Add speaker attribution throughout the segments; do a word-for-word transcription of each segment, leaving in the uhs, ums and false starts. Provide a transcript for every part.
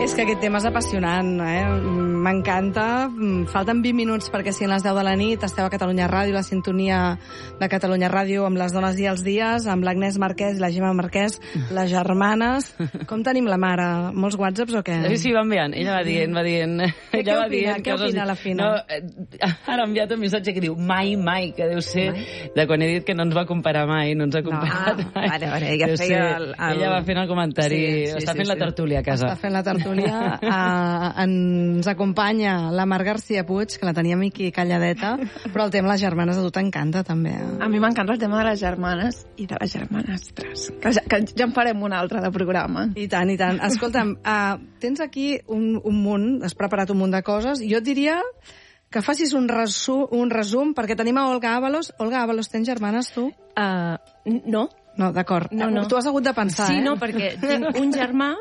Speaker 1: És que aquest tema és apassionant, eh? M'encanta. Falten vint minuts perquè siguin les deu de la nit. Esteu a Catalunya Ràdio, la sintonia de Catalunya Ràdio amb les dones i els dies, amb l'Agnès Marquès i la Gemma Marquès, les germanes. Com tenim la mare? Molts whatsapps o què?
Speaker 2: Sí, sí, va enviant. Ella va dient, va dient...
Speaker 1: Què, què opina? Què opina la Fina?
Speaker 2: No, ara ha enviat un missatge que diu mai, mai, que deu ser mai? De quan he dit que no ens va comparar mai, no ens ha comparat no. mai.
Speaker 3: Vale, vale, ella,
Speaker 2: deu
Speaker 3: feia
Speaker 2: ser,
Speaker 3: el, el...
Speaker 2: ella va fent el comentari, sí, sí, està fent sí, la tertúlia a casa.
Speaker 1: Està fent la tertúlia. Uh, ens acompanya la Mar García Puig, que la teníem aquí calladeta, però el tema de les germanes a tu t'encanta, també. Eh?
Speaker 4: A mi m'encanta el tema de les germanes i de les germanastres, que ja, que ja en farem un altre de programa.
Speaker 1: I tant, i tant. Escolta'm, uh, tens aquí un, un munt, has preparat un munt de coses, i jo et diria que facis un, resu, un resum, perquè tenim a Olga Ábalos. Olga Ábalos, tens germanes, tu?
Speaker 3: Uh, no.
Speaker 1: No, d'acord.
Speaker 4: No, no.
Speaker 1: Tu has hagut de pensar,
Speaker 3: sí,
Speaker 1: eh?
Speaker 3: Sí, no, perquè tinc un germà,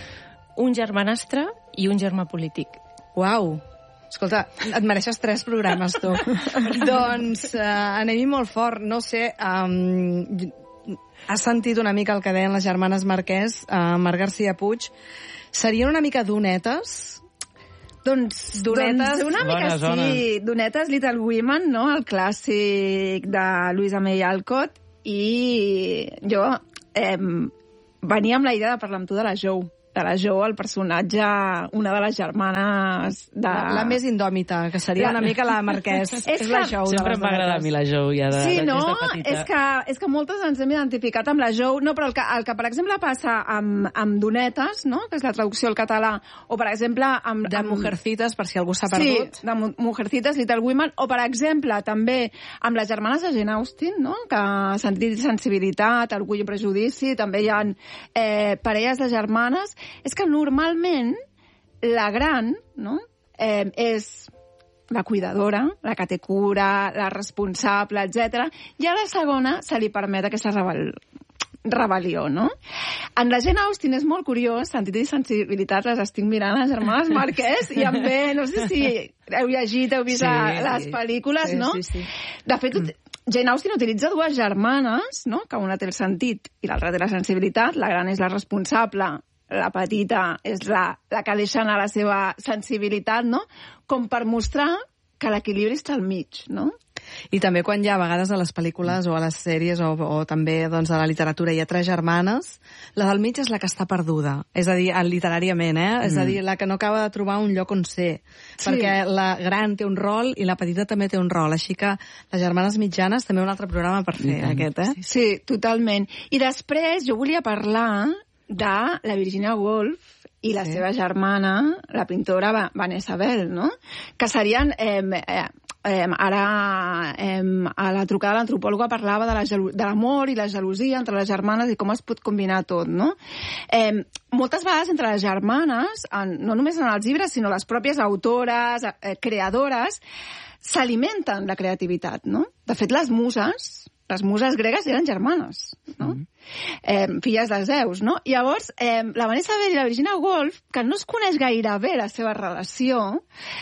Speaker 3: un germanastre i un germà polític.
Speaker 1: Uau! Escolta, et mereixes tres programes, tu. Doncs uh, anem-hi molt fort. No sé, um, has sentit una mica el que deien les germanes Marquès, uh, Mar García Puig. Serien una mica donetes?
Speaker 4: Doncs,
Speaker 1: donetes,
Speaker 4: doncs una mica
Speaker 2: bona
Speaker 4: sí.
Speaker 2: Zona.
Speaker 4: Donetes Little Women, no? El clàssic de Louisa May Alcott. I jo eh, venia amb la idea de parlar amb tu de la Jo. De la Jo, el personatge, una de les germanes de...
Speaker 1: La, la més indòmita, que seria la... una mica la Marquès. és, és la Jo.
Speaker 2: Sempre m'ha agradat a mi la Jo, ja de,
Speaker 4: sí,
Speaker 2: de,
Speaker 4: no?
Speaker 2: des de petita.
Speaker 4: És que, és que moltes ens hem identificat amb la Jo. No, però el que, el que per exemple, passa amb, amb Donetes, no? Que és la traducció al català, o, per exemple, amb...
Speaker 1: De
Speaker 4: amb...
Speaker 1: Mujercitas, per si algú s'ha perdut.
Speaker 4: Sí, de Mujercitas, Little Women, o, per exemple, també amb les germanes de Jane Austen, no? Que Sentit i sensibilitat, Orgull i prejudici, també hi ha eh, parelles de germanes. És que normalment la gran, no? eh, és la cuidadora, la que té cura, la responsable, etcètera. I a la segona se li permet aquesta rebel... rebel·lió, no? En la Jane Austen és molt curiós, Sentit i sensibilitat, les estic mirant, les germanes Marquès, i em ve, no sé si heu llegit, heu vist sí, les pel·lícules,
Speaker 1: sí,
Speaker 4: no?
Speaker 1: Sí, sí.
Speaker 4: De fet, Jane Austen utilitza dues germanes, no? Que una té el sentit i l'altra té la sensibilitat, la gran és la responsable, la petita és la, la que deixa anar la seva sensibilitat, no? Com per mostrar que l'equilibri està al mig, no?
Speaker 1: I també quan hi ha a vegades a les pel·lícules o a les sèries o, o també doncs, a la literatura hi ha tres germanes, la del mig és la que està perduda, és a dir, literàriament, eh? Mm. És a dir, la que no acaba de trobar un lloc on ser, sí. Perquè la gran té un rol i la petita també té un rol, així que les germanes mitjanes també un altre programa per fer, mm. aquest, eh?
Speaker 4: Sí, sí, totalment. I després jo volia parlar de la Virginia Woolf i la sí. seva germana, la pintora Vanessa Bell, no? Que serien... Eh, eh, Eh, ara eh, a la trucada l'antropòloga parlava de l'amor i la gelosia entre les germanes i com es pot combinar tot, no? Eh, moltes vegades entre les germanes, en, no només en els llibres, sinó les pròpies autores, eh, creadores, s'alimenten la creativitat, no? De fet, les muses, les muses gregues eren germanes, no? Mm. Eh, filles de Zeus, no? I llavors, eh, la Vanessa Bell i la Virginia Woolf, que no es coneix gaire bé la seva relació,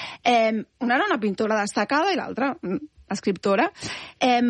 Speaker 4: eh, una era una pintora destacada i l'altra escriptora, eh,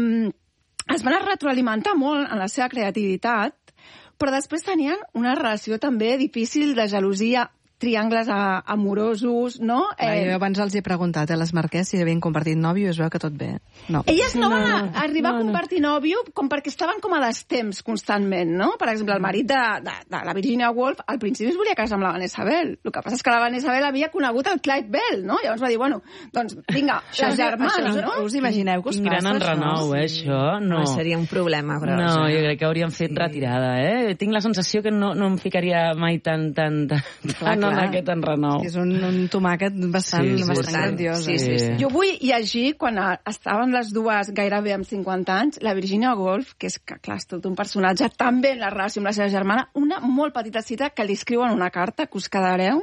Speaker 4: es van retroalimentar molt en la seva creativitat, però després tenien una relació també difícil de gelosia, triangles amorosos, no?
Speaker 1: Eh... Jo abans els he preguntat a les Marquès si havien compartit nòvio i es veu que tot bé. No.
Speaker 4: Elles no, no van no, arribar no, a compartir no. nòvio com perquè estaven com a destemps constantment, no? Per exemple, el marit de, de, de la Virginia Woolf al principi es volia casar amb la Vanessa Bell. El que passa és que la Vanessa Bell havia conegut el Clyde Bell, no? Llavors va dir, bueno, doncs vinga, les germanes, no?
Speaker 1: Us imagineu que us
Speaker 2: passa, gran enrenou, eh, això? No.
Speaker 3: no. Seria un problema, però...
Speaker 2: No, jo crec que hauríem fet sí. retirada, eh? Tinc la sensació que no, no em ficaria mai tan, tan, tan, clar, tan en aquest enrenou.
Speaker 1: És un, un tomàquet bastant, sí, sí, bastant grandiós.
Speaker 3: Sí, sí, sí.
Speaker 4: Jo vull llegir, quan estaven les dues gairebé amb cinquanta anys, la Virginia Woolf, que és, que, clar, és tot un personatge, també en la relació amb la seva germana, una molt petita cita que li escriuen una carta, que us quedareu.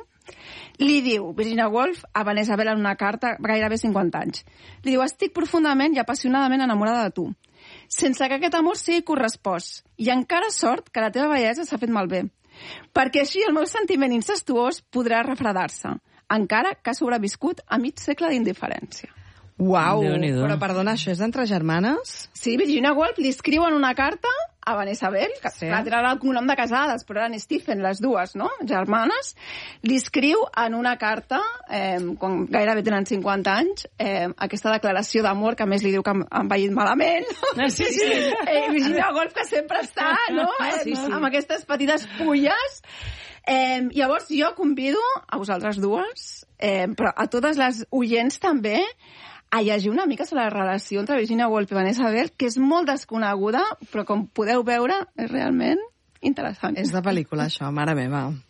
Speaker 4: Li diu, Virginia Woolf, a Vanessa Bell en una carta, gairebé cinquanta anys. Li diu, estic profundament i apassionadament enamorada de tu, sense que aquest amor sigui correspost, i encara sort que la teva bellesa s'ha fet malbé, perquè així el meu sentiment incestuós podrà refredar-se, encara que ha sobreviscut a mig segle d'indiferència.
Speaker 1: Uau, però perdona, això és d'entre germanes?
Speaker 4: Sí, Virginia Woolf li escriuen una carta a Vanessa Bell, que
Speaker 1: Sí.
Speaker 4: clar, tenen el cognom de casades, però eren Stephen, les dues, no?, germanes, li escriu en una carta, eh, quan gairebé tenen cinquanta anys, eh, aquesta declaració d'amor, que a més li diu que em, em va ir malament.
Speaker 2: Ah, sí, sí.
Speaker 4: Eh, Virginia Woolf, que sempre està, no?, eh,
Speaker 2: Sí, sí.
Speaker 4: amb aquestes petites fulles. Eh, llavors jo convido a vosaltres dues, eh, però a totes les oients també, a llegir una mica sobre la relació entre Virginia Woolf i Vanessa Bell, que és molt desconeguda, però com podeu veure és realment interessant.
Speaker 1: És de pel·lícula, això, mare meva.